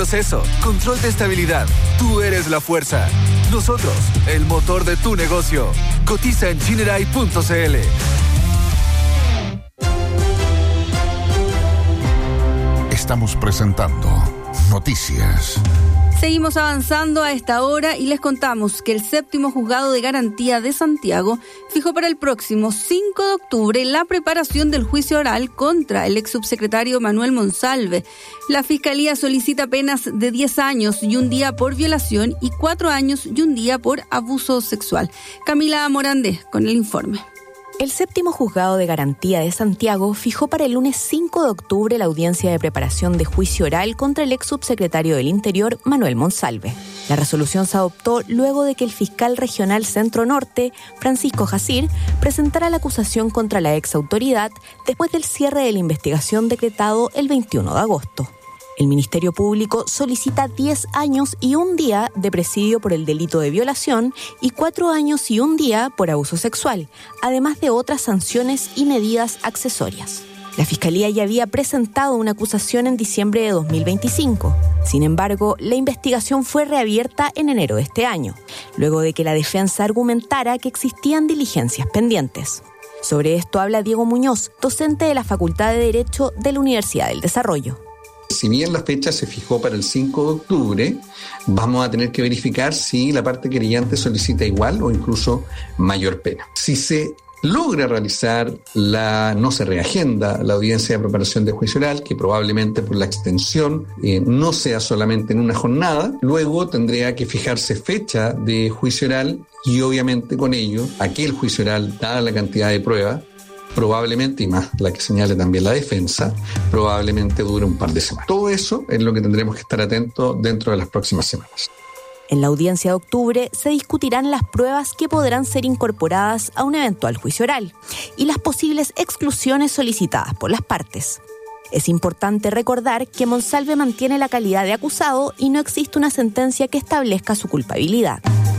proceso, control de estabilidad. Tú eres la fuerza. Nosotros, el motor de tu negocio. Cotiza en Chinerai.cl. Estamos presentando Noticias. Seguimos avanzando a esta hora y les contamos que el séptimo juzgado de garantía de Santiago fijó para el próximo 5 de octubre la preparación del juicio oral contra el ex subsecretario Manuel Monsalve. La Fiscalía solicita penas de 10 años y un día por violación y 4 años y un día por abuso sexual. Camila Morandé con el informe. El séptimo juzgado de garantía de Santiago fijó para el lunes 5 de octubre la audiencia de preparación de juicio oral contra el ex subsecretario del Interior, Manuel Monsalve. La resolución se adoptó luego de que el fiscal regional Centro Norte, Francisco Jacir, presentara la acusación contra la ex autoridad después del cierre de la investigación decretado el 21 de agosto. El Ministerio Público solicita 10 años y un día de presidio por el delito de violación y 4 años y un día por abuso sexual, además de otras sanciones y medidas accesorias. La Fiscalía ya había presentado una acusación en diciembre de 2025. Sin embargo, la investigación fue reabierta en enero de este año, luego de que la defensa argumentara que existían diligencias pendientes. Sobre esto habla Diego Muñoz, docente de la Facultad de Derecho de la Universidad del Desarrollo. Si bien la fecha se fijó para el 5 de octubre, vamos a tener que verificar si la parte querellante solicita igual o incluso mayor pena. Si se logra realizar no se reagenda la audiencia de preparación de juicio oral, que probablemente por la extensión no sea solamente en una jornada, luego tendría que fijarse fecha de juicio oral y obviamente con ello aquel juicio oral, dada la cantidad de pruebas, probablemente, y más la que señale también la defensa, probablemente dure un par de semanas. Todo eso es lo que tendremos que estar atentos dentro de las próximas semanas. En la audiencia de octubre se discutirán las pruebas que podrán ser incorporadas a un eventual juicio oral y las posibles exclusiones solicitadas por las partes. Es importante recordar que Monsalve mantiene la calidad de acusado y no existe una sentencia que establezca su culpabilidad.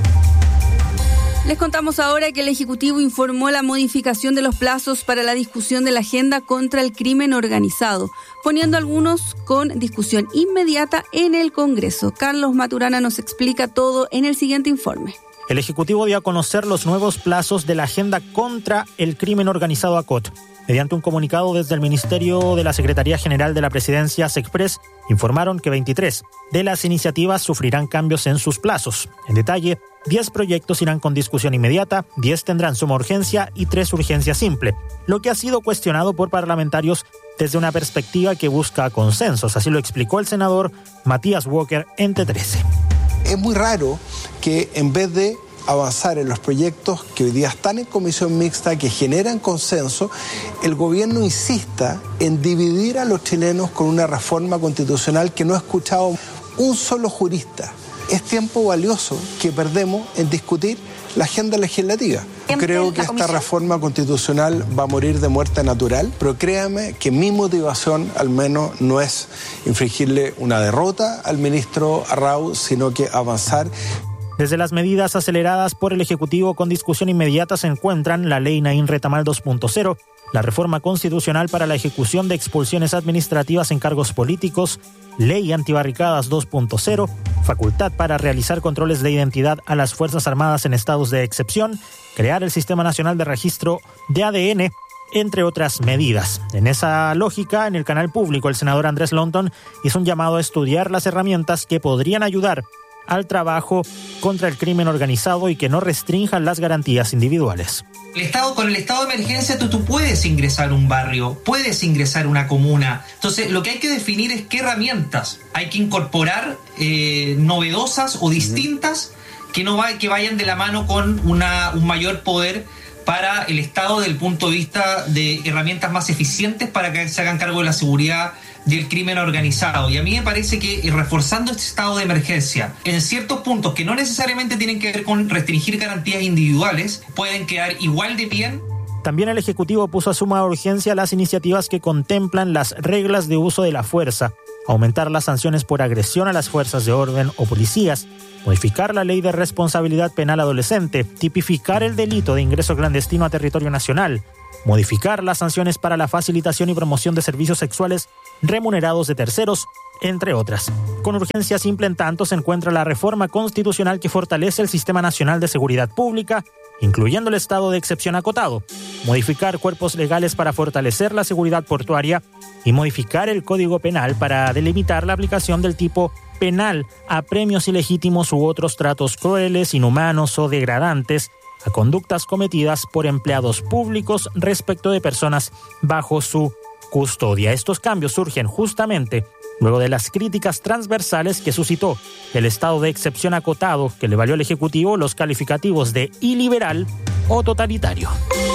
Les contamos ahora que el Ejecutivo informó la modificación de los plazos para la discusión de la agenda contra el crimen organizado, poniendo algunos con discusión inmediata en el Congreso. Carlos Maturana nos explica todo en el siguiente informe. El Ejecutivo dio a conocer los nuevos plazos de la agenda contra el crimen organizado ACOT. Mediante un comunicado desde el Ministerio de la Secretaría General de la Presidencia, SECPRES, informaron que 23 de las iniciativas sufrirán cambios en sus plazos. En detalle, 10 proyectos irán con discusión inmediata, 10 tendrán suma urgencia y 3 urgencia simple, lo que ha sido cuestionado por parlamentarios desde una perspectiva que busca consensos. Así lo explicó el senador Matías Walker en T13. Es muy raro que en vez de avanzar en los proyectos que hoy día están en comisión mixta, que generan consenso, el gobierno insista en dividir a los chilenos con una reforma constitucional que no ha escuchado un solo jurista. Es tiempo valioso que perdemos en discutir la agenda legislativa. Creo que esta reforma constitucional va a morir de muerte natural, pero créame que mi motivación al menos no es infligirle una derrota al ministro Arrau, sino que avanzar. Desde las medidas aceleradas por el Ejecutivo con discusión inmediata se encuentran la Ley Naín Retamal 2.0, la reforma constitucional para la ejecución de expulsiones administrativas en cargos políticos, Ley Antibarricadas 2.0, facultad para realizar controles de identidad a las Fuerzas Armadas en estados de excepción, crear el Sistema Nacional de Registro de ADN, entre otras medidas. En esa lógica, en el canal público, el senador Andrés Longton hizo un llamado a estudiar las herramientas que podrían ayudar al trabajo contra el crimen organizado y que no restrinjan las garantías individuales. Con el estado de emergencia tú puedes ingresar a un barrio, puedes ingresar a una comuna. Entonces lo que hay que definir es qué herramientas hay que incorporar, novedosas o distintas, que vayan de la mano con un mayor poder para el Estado desde el punto de vista de herramientas más eficientes para que se hagan cargo de la seguridad del crimen organizado. Y a mí me parece que reforzando este estado de emergencia en ciertos puntos que no necesariamente tienen que ver con restringir garantías individuales, pueden quedar igual de bien. También el Ejecutivo puso a suma urgencia las iniciativas que contemplan las reglas de uso de la fuerza, aumentar las sanciones por agresión a las fuerzas de orden o policías, modificar la ley de responsabilidad penal adolescente, tipificar el delito de ingreso clandestino a territorio nacional, modificar las sanciones para la facilitación y promoción de servicios sexuales remunerados de terceros, entre otras. Con urgencia simple, en tanto, se encuentra la reforma constitucional que fortalece el Sistema Nacional de Seguridad Pública, incluyendo el estado de excepción acotado, modificar cuerpos legales para fortalecer la seguridad portuaria y modificar el Código Penal para delimitar la aplicación del tipo penal a premios ilegítimos u otros tratos crueles, inhumanos o degradantes a conductas cometidas por empleados públicos respecto de personas bajo su custodia. Estos cambios surgen justamente luego de las críticas transversales que suscitó el estado de excepción acotado, que le valió al Ejecutivo los calificativos de iliberal o totalitario.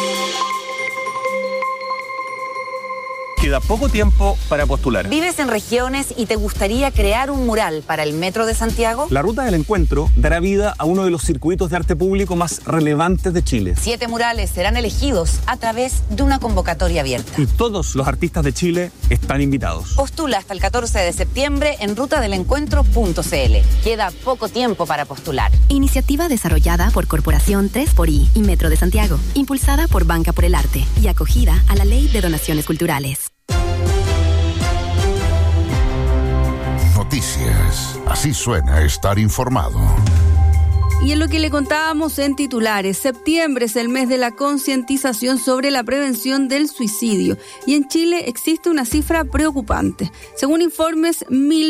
Queda poco tiempo para postular. ¿Vives en regiones y te gustaría crear un mural para el Metro de Santiago? La Ruta del Encuentro dará vida a uno de los circuitos de arte público más relevantes de Chile. 7 murales serán elegidos a través de una convocatoria abierta. Y todos los artistas de Chile están invitados. Postula hasta el 14 de septiembre en rutadelencuentro.cl. Queda poco tiempo para postular. Iniciativa desarrollada por Corporación 3xI y Metro de Santiago, impulsada por Banca por el Arte y acogida a la Ley de Donaciones Culturales. Noticias. Así suena estar informado. Y en lo que le contábamos en titulares, septiembre es el mes de la concientización sobre la prevención del suicidio. Y en Chile existe una cifra preocupante. Según informes,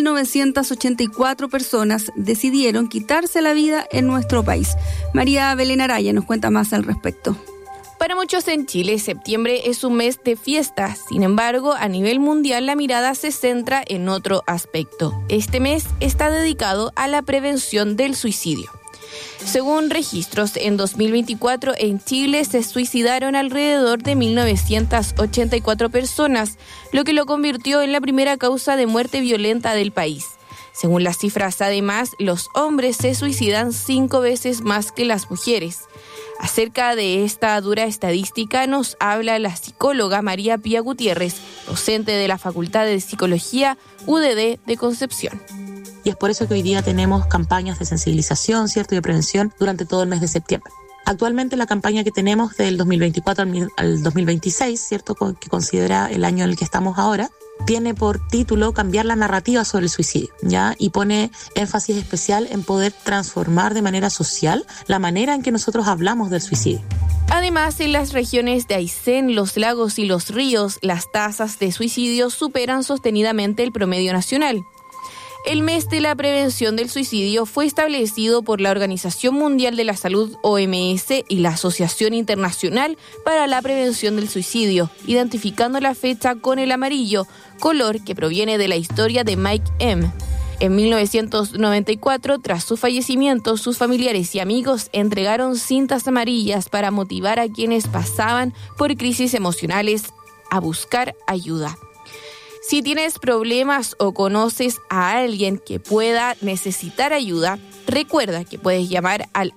1.984 personas decidieron quitarse la vida en nuestro país. María Belén Araya nos cuenta más al respecto. Para muchos en Chile, septiembre es un mes de fiestas. Sin embargo, a nivel mundial la mirada se centra en otro aspecto. Este mes está dedicado a la prevención del suicidio. Según registros, en 2024 en Chile se suicidaron alrededor de 1.984 personas, lo que lo convirtió en la primera causa de muerte violenta del país. Según las cifras, además, los hombres se suicidan 5 veces más que las mujeres. Acerca de esta dura estadística nos habla la psicóloga María Pía Gutiérrez, docente de la Facultad de Psicología UDD de Concepción. Y es por eso que hoy día tenemos campañas de sensibilización, ¿cierto?, y de prevención durante todo el mes de septiembre. Actualmente la campaña que tenemos del 2024 al 2026, ¿cierto?, que considera el año en el que estamos ahora, tiene por título Cambiar la narrativa sobre el suicidio, ¿ya? Y pone énfasis especial en poder transformar de manera social la manera en que nosotros hablamos del suicidio. Además, en las regiones de Aysén, los lagos y los ríos, las tasas de suicidio superan sostenidamente el promedio nacional. El mes de la prevención del suicidio fue establecido por la Organización Mundial de la Salud, OMS, y la Asociación Internacional para la Prevención del Suicidio, identificando la fecha con el amarillo, color que proviene de la historia de Mike M. En 1994, tras su fallecimiento, sus familiares y amigos entregaron cintas amarillas para motivar a quienes pasaban por crisis emocionales a buscar ayuda. Si tienes problemas o conoces a alguien que pueda necesitar ayuda, recuerda que puedes llamar al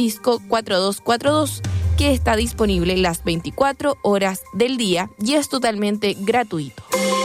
*4242, que está disponible las 24 horas del día y es totalmente gratuito.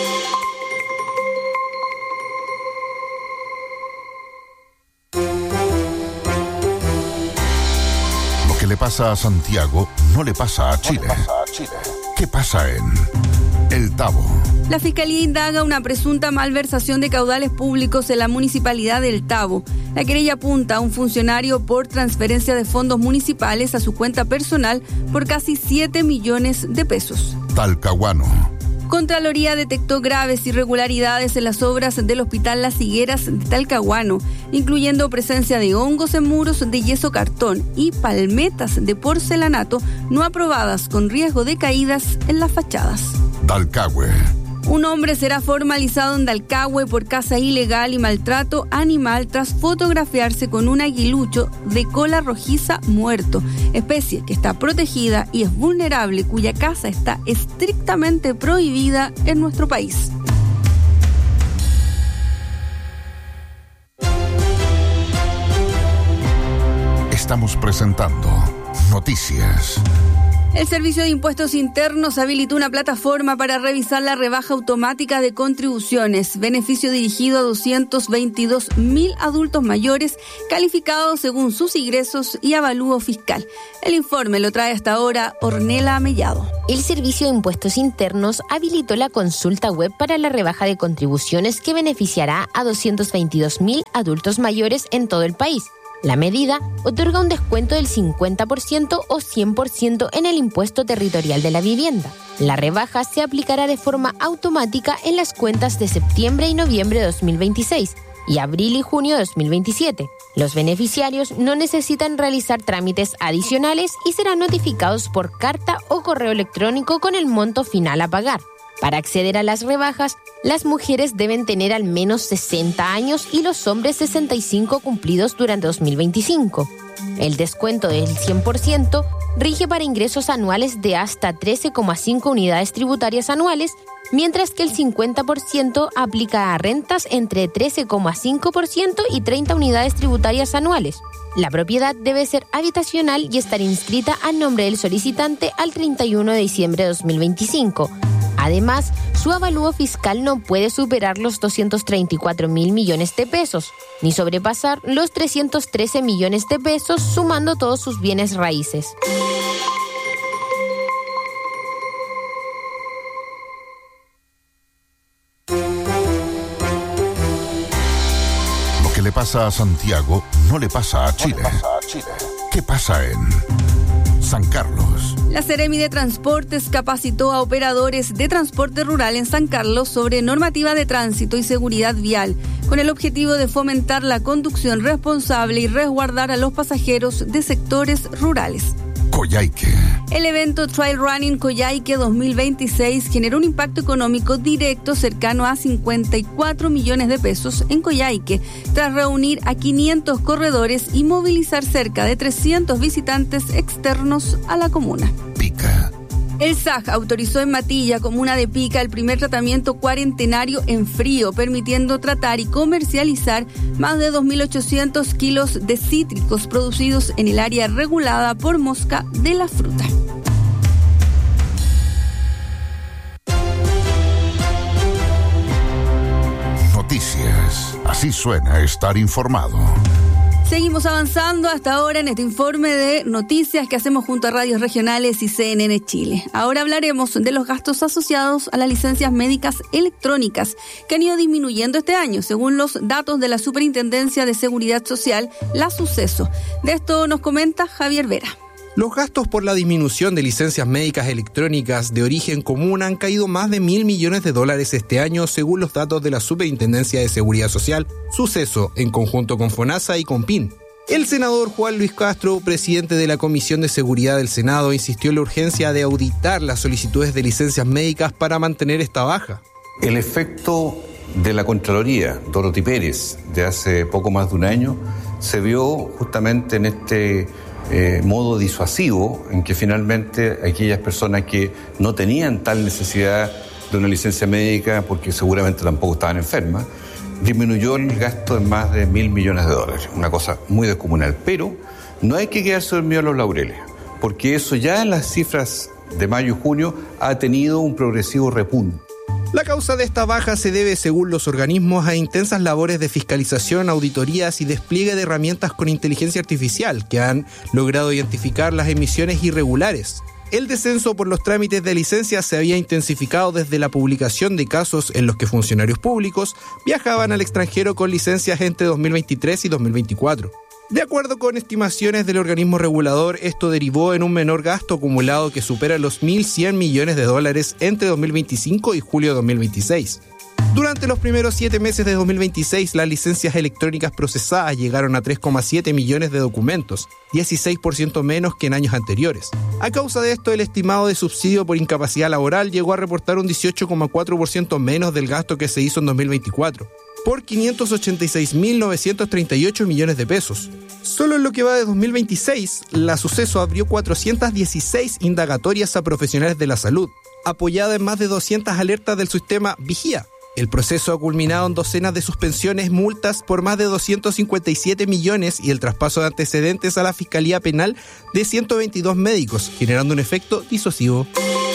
Lo que le pasa a Santiago no le pasa a Chile. ¿Qué pasa en El Tabo? La Fiscalía indaga una presunta malversación de caudales públicos en la municipalidad del Tabo. La querella apunta a un funcionario por transferencia de fondos municipales a su cuenta personal por casi 7 millones de pesos. Talcahuano. Contraloría detectó graves irregularidades en las obras del Hospital Las Higueras de Talcahuano, incluyendo presencia de hongos en muros de yeso cartón y palmetas de porcelanato no aprobadas con riesgo de caídas en las fachadas. Dalcahue. Un hombre será formalizado en Dalcahue por caza ilegal y maltrato animal tras fotografiarse con un aguilucho de cola rojiza muerto, especie que está protegida y es vulnerable, cuya caza está estrictamente prohibida en nuestro país. Estamos presentando Noticias. El Servicio de Impuestos Internos habilitó una plataforma para revisar la rebaja automática de contribuciones, beneficio dirigido a 222.000 adultos mayores calificados según sus ingresos y avalúo fiscal. El informe lo trae hasta ahora Ornella Mellado. El Servicio de Impuestos Internos habilitó la consulta web para la rebaja de contribuciones que beneficiará a 222.000 adultos mayores en todo el país. La medida otorga un descuento del 50% o 100% en el impuesto territorial de la vivienda. La rebaja se aplicará de forma automática en las cuentas de septiembre y noviembre de 2026 y abril y junio de 2027. Los beneficiarios no necesitan realizar trámites adicionales y serán notificados por carta o correo electrónico con el monto final a pagar. Para acceder a las rebajas, las mujeres deben tener al menos 60 años y los hombres 65 cumplidos durante 2025. El descuento del 100% rige para ingresos anuales de hasta 13,5 unidades tributarias anuales, mientras que el 50% aplica a rentas entre 13,5% y 30 unidades tributarias anuales. La propiedad debe ser habitacional y estar inscrita a nombre del solicitante al 31 de diciembre de 2025. Además, su avalúo fiscal no puede superar los 234.000 millones de pesos, ni sobrepasar los 313 millones de pesos sumando todos sus bienes raíces. Lo que le pasa a Santiago no le pasa a Chile. ¿Qué pasa en San Carlos? La Seremi de Transportes capacitó a operadores de transporte rural en San Carlos sobre normativa de tránsito y seguridad vial, con el objetivo de fomentar la conducción responsable y resguardar a los pasajeros de sectores rurales. Coyhaique. El evento Trail Running Coyhaique 2026 generó un impacto económico directo cercano a 54 millones de pesos en Coyhaique, tras reunir a 500 corredores y movilizar cerca de 300 visitantes externos a la comuna. Pica. El SAG autorizó en Matilla, comuna de Pica, el primer tratamiento cuarentenario en frío, permitiendo tratar y comercializar más de 2.800 kilos de cítricos producidos en el área regulada por mosca de la fruta. Noticias. Así suena estar informado. Seguimos avanzando hasta ahora en este informe de noticias que hacemos junto a radios regionales y CNN Chile. Ahora hablaremos de los gastos asociados a las licencias médicas electrónicas que han ido disminuyendo este año, según los datos de la Superintendencia de Seguridad Social, la Suceso. De esto nos comenta Javier Vera. Los gastos por la disminución de licencias médicas electrónicas de origen común han caído más de $1.000 millones este año, según los datos de la Superintendencia de Seguridad Social, Suceso, en conjunto con FONASA y con PIN. El senador Juan Luis Castro, presidente de la Comisión de Seguridad del Senado, insistió en la urgencia de auditar las solicitudes de licencias médicas para mantener esta baja. El efecto de la Contraloría, Dorothy Pérez, de hace poco más de un año, se vio justamente en este modo disuasivo, en que finalmente aquellas personas que no tenían tal necesidad de una licencia médica, porque seguramente tampoco estaban enfermas, disminuyó el gasto en más de $1.000 millones, una cosa muy descomunal. Pero no hay que quedarse dormido en los laureles, porque eso ya en las cifras de mayo y junio ha tenido un progresivo repunte. La causa de esta baja se debe, según los organismos, a intensas labores de fiscalización, auditorías y despliegue de herramientas con inteligencia artificial que han logrado identificar las emisiones irregulares. El descenso por los trámites de licencias se había intensificado desde la publicación de casos en los que funcionarios públicos viajaban al extranjero con licencias entre 2023 y 2024. De acuerdo con estimaciones del organismo regulador, esto derivó en un menor gasto acumulado que supera los $1.100 millones entre 2025 y julio de 2026. Durante los primeros 7 meses de 2026, las licencias electrónicas procesadas llegaron a 3,7 millones de documentos, 16% menos que en años anteriores. A causa de esto, el estimado de subsidio por incapacidad laboral llegó a reportar un 18,4% menos del gasto que se hizo en 2024. Por 586.938 millones de pesos. Solo en lo que va de 2026, la Suceso abrió 416 indagatorias a profesionales de la salud, apoyada en más de 200 alertas del sistema Vigía. El proceso ha culminado en docenas de suspensiones, multas por más de 257 millones y el traspaso de antecedentes a la Fiscalía Penal de 122 médicos, generando un efecto disuasivo.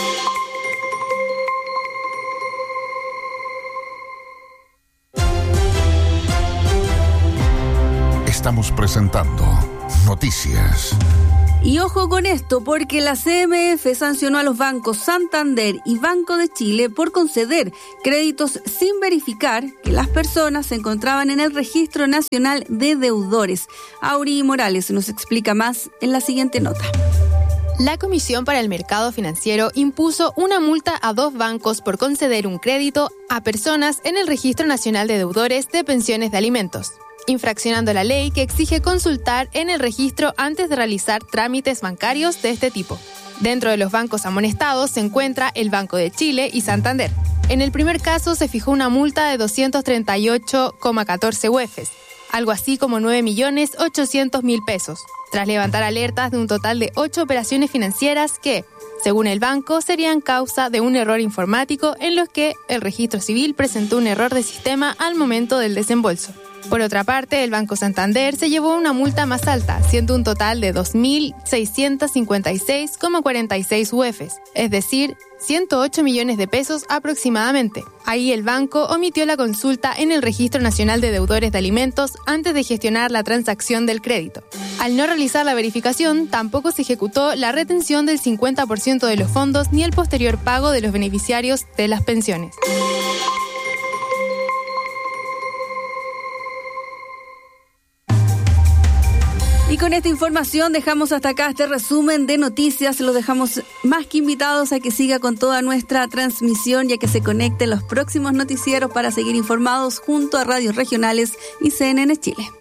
Estamos presentando Noticias. Y ojo con esto, porque la CMF sancionó a los bancos Santander y Banco de Chile por conceder créditos sin verificar que las personas se encontraban en el Registro Nacional de Deudores. Auri Morales nos explica más en la siguiente nota. La Comisión para el Mercado Financiero impuso una multa a 2 bancos por conceder un crédito a personas en el Registro Nacional de Deudores de Pensiones de Alimentos, infraccionando la ley que exige consultar en el registro antes de realizar trámites bancarios de este tipo. Dentro de los bancos amonestados se encuentra el Banco de Chile y Santander. En el primer caso se fijó una multa de 238,14 UFs, algo así como 9.800.000 pesos, tras levantar alertas de un total de 8 operaciones financieras que, según el banco, serían causa de un error informático en los que el registro civil presentó un error de sistema al momento del desembolso. Por otra parte, el Banco Santander se llevó una multa más alta, siendo un total de 2.656,46 UFs, es decir, 108 millones de pesos aproximadamente. Ahí el banco omitió la consulta en el Registro Nacional de Deudores de Alimentos antes de gestionar la transacción del crédito. Al no realizar la verificación, tampoco se ejecutó la retención del 50% de los fondos ni el posterior pago de los beneficiarios de las pensiones. Y con esta información dejamos hasta acá este resumen de noticias. Los dejamos más que invitados a que siga con toda nuestra transmisión y a que se conecte en los próximos noticieros para seguir informados junto a radios regionales y CNN Chile.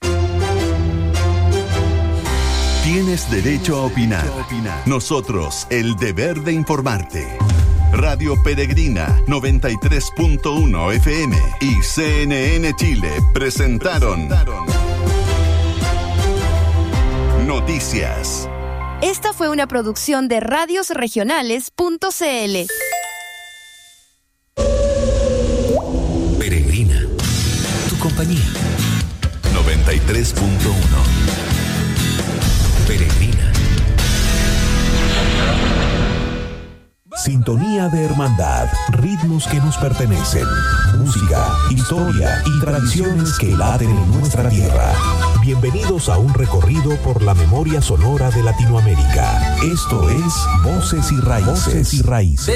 Tienes derecho a opinar. Nosotros, el deber de informarte. Radio Peregrina 93.1 FM y CNN Chile presentaron Noticias. Esta fue una producción de radiosregionales.cl. Peregrina, tu compañía. 93.1. Peregrina. Sintonía de hermandad, ritmos que nos pertenecen, música, historia y tradiciones que laten en nuestra tierra. Bienvenidos a un recorrido por la memoria sonora de Latinoamérica. Esto es Voces y Raíces.